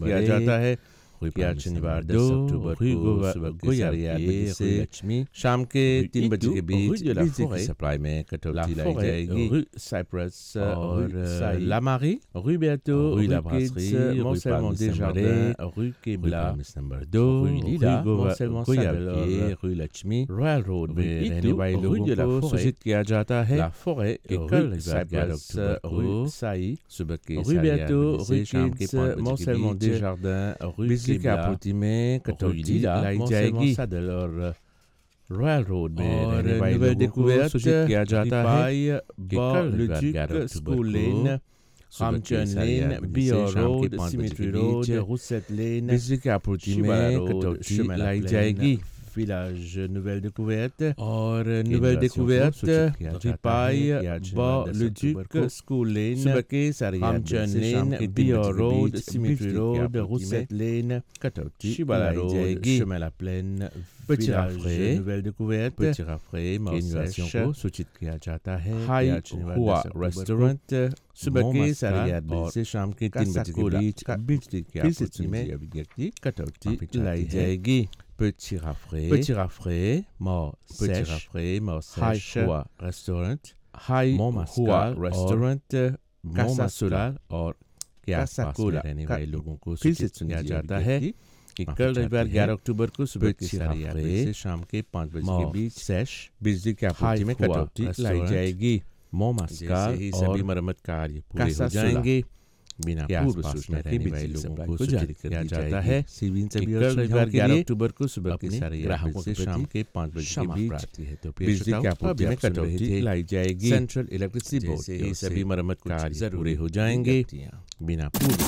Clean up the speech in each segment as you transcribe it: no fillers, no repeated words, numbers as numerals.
किया जाता है। आज शनिवार 10 अक्टूबर को सुबह के 8:30 से लक्ष्मी शाम के 3 बजे के बीच बिजली की सप्लाई में कटौती लाई जाएगी। साइप्रस और लामारी, rue Berthaud, rue Brasserie, Mont-Saint-Mandé Desjardins, rue Kebla, number 2, rue Lila, Mont-Saint-Mandé, rue Lachmi, Royal Road में रहने वाले लोगों को सूचित किया जाता है La Forêt कि कल साइप्रस rue Sailly सुबह के 8:30 से शाम के 5 बजे के बीच Desjardins, rue बिजली की आपूर्ति में कटौती लाई जाएगी। और रॉयल रोड में रहने वाले लोगों को सूचित किया जाता है कि कल 11 स्कूल लेन, रामचंद्र लेन, बीआर रोड, सिमेट्री रोड, रुसेट लेन बिजली की आपूर्ति में कटौती लाई जाएगी। विलाज नोuvelle découverte और नोuvelle découverte रिपाई लुजुक स्कूल लेन सुबह के 8:30 लेन बीआर रोड सिमेट्री रोड रुसेट लेन कटौती लाई जाएगी। chemin la plaine Petit Raffray नोuvelle découverte Petit Raffray Marseille को सूचित किया जाता है। हाई हुआ रेस्टोरेंट सुबह के 8:30 से शाम के 3 बजे के बीच बिजली की आपूर्ति में कटौती लाई जाएगी। Petit Raffray, Mort Sèche, Hua Restaurant, High Montmascal Restaurant, Casa Solar और के आसपास रहने वाले लोगों को सूचित किया जाता है कि कल रविवार 11 अक्टूबर को सुबह के 8:30 से शाम के 5 बजे के बीच सैश बिजली की आपूर्ति में कटौती लाई जाएगी। मोमास्काल और सभी मरम्मत कार्य पूरे हो जाएंगे। बिना पूर्व सूचना के बिजली लोगों को सूचित किया जाता है। कल रविवार 11 अक्टूबर को सुबह के 8:30 से शाम के 5 बजे के बीच बिजली की आपूर्ति में कटौती लाई जाएगी। सेंट्रल इलेक्ट्रिसिटी बोर्ड के सभी मरम्मत कार्य पूरे हो जाएंगे। बिना पूर्व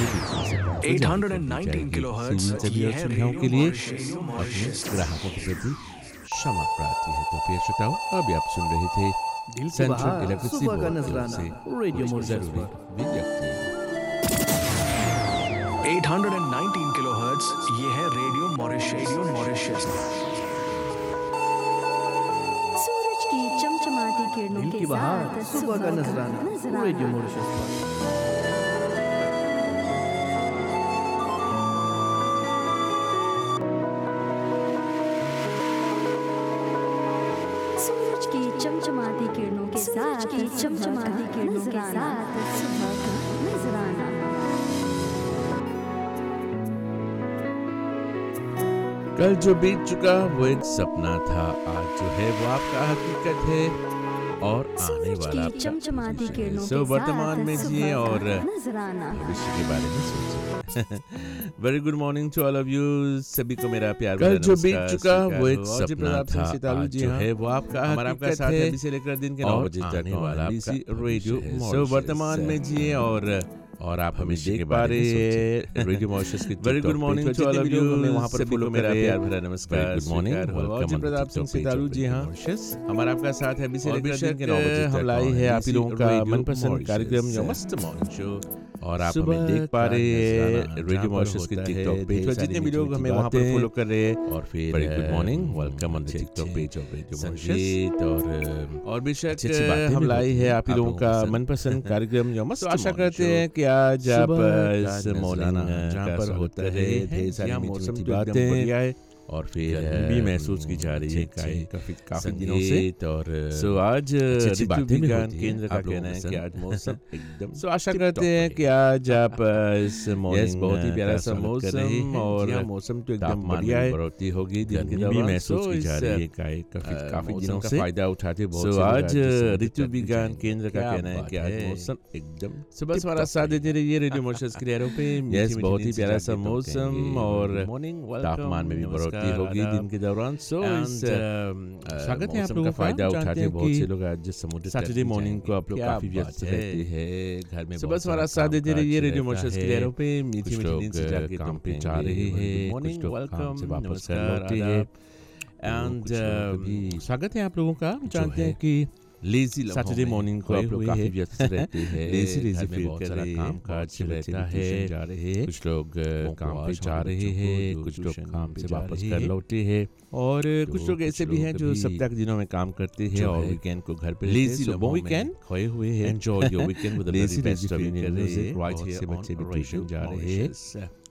819 किलोहर्ट्ज़ सभी सुविधाओं के लिए अपने ग्राहकों के प्रति क्षमा प्रार्थी है। तो प्रिय श्रोताओं, अभी आप सुन रहे थे सेंट्रल इलेक्ट्रिसिटी बोर्ड से रेडियो जरूरी विज्ञप्ति। 819 किलोहर्ट्ज़ ये है रेडियो मॉरिशस। सूरज की चमचमाती किरणों के साथ सुबह का नजराना रेडियो मॉरिशस पर। सूरज की चमचमाती किरणों के साथ सुबह का नजराना। कल जो बीत चुका वो एक सपना था, आज जो है वो आपका हकीकत है और आने वाला चमचमाती किरणों सो वर्तमान में जिए और नजराना भविष्य के बारे में सोचिए। Very good morning to all of you, सभी को मेरा प्यार। कल जो बीत चुका वो एक सपना था, आज जो है वो आपका हकीकत साथ है अभी से लेकर दिन के 9 बजे तक आने वाला रेडियो सो वर्तमान में जिए और आप हमें देख पा रहे हैं रेडियो मॉरिशस की। Very good morning to all of you, वहां पर सभी को मेरा प्यार भरा नमस्कार। Good morning, welcome Pratap Singh Sitaru जी हाँ, हमारा आपका साथ है। अभी से और लेकर दिन के 9 बेशक बजे तक हम लाए हैं आप ही लोगों का रेडियो मनपसंद मॉरिशस कार्यक्रम से। मस्त मॉर्निंग शो। और आप सुबह हमें देख पा का रहे हैं नजराना रेडियो जहाँ मॉरिशस पर की होता टिकटॉक है, पेज पर ढेर जितने सारी भी लोग मीठी हमें वहाँ पर बातें। फॉलो कर रहे हैं। और फिर very good morning, welcome on the अच्छे टिकटॉक अच्छे पेज ऑफ रेडियो मॉरिशस। संगीत और बेशक अच्छी अच्छी बातें हम भी लाए होती हैं हैं आप ही आप लोगों लोगों का का मनपसंद कार्यक्रम जो मस्त। तो आशा morning करते show। हैं कि आज आप सुबह इस का मॉर्निंग नजराना जहाँ पर होता है, ढेर सारी यहाँ मीठी मौसम मीठी तो एकदम बातें। बढ़िया है और फिर गर्मी भी महसूस की जा रही है काफी दिनों से। संगीत और सो आज अच्छी ऋतु बातें भी विज्ञान होती हैं। केंद्र का आप लोगों कहना है के कि साथ। आज मौसम एकदम सो आशा टिप-टॉप करते हैं कि आज आप इस मॉर्निंग बहुत ही प्यारा का सा स्वागत कर रहे मौसम हैं। और जी हाँ, मौसम तो एकदम तापमान बढ़िया में है। बढ़ोतरी होगी, दिन गर्मी के भी दौरान महसूस सो की इस जा रही है काफी मौसम दिनों का से फायदा उठाते बहुत सो से लोग आज इस ऋतु तक विज्ञान जाएंगे। केंद्र का क्या कहना है कि बात आज है। मौसम एकदम सुबह टिप-टॉप हमारा साथ बढ़िया देते रहिए रेडियो मॉरिशस के लहरों पे। यस, बहुत ही प्यारा सा मौसम और मॉर्निंग तापमान में भी बढ़ोतरी होगी दिन के दौरान। सो इस स्वागत है आप मौसम लोगों का का। फायदा जानते उठाते हैं बहुत कि से लोग आज समुद्र सैटरडे मॉर्निंग को आप लोग काफी व्यस्त रहते हैं, घर में सुबह बहुत हमारा सारा साथ देते कामकाज रहिए रेडियो रहता मॉरिशस के है। लहरों पे। मीठी कुछ मीठी लोग नींद से जाके काम तुम पे जा रहे हैं, मॉर्निंग कुछ लोग काम से वेलकम वापस नमस्कार लौटे हैं। एंड कुछ लोग भी स्वागत है आप लोगों का। जो जानते है हैं कि लेजी सैटरडे मॉर्निंग को आप लोग काफी व्यस्त रहते हैं, लेजी घर में बहुत सारा काम काज रहता है, जा रहे हैं, कुछ लोग काम पे जा रहे हैं, कुछ लोग काम से वापस घर लौटे हैं, और कुछ लोग ऐसे भी हैं जो सप्ताह के दिनों में काम करते हैं और वीकेंड को घर पे लेजी लोग वीकेंड खोए हुए हैं। Enjoy your weekend with the best of Indian music right here on बच्चे भी ट्यूशन जा रहे हैं।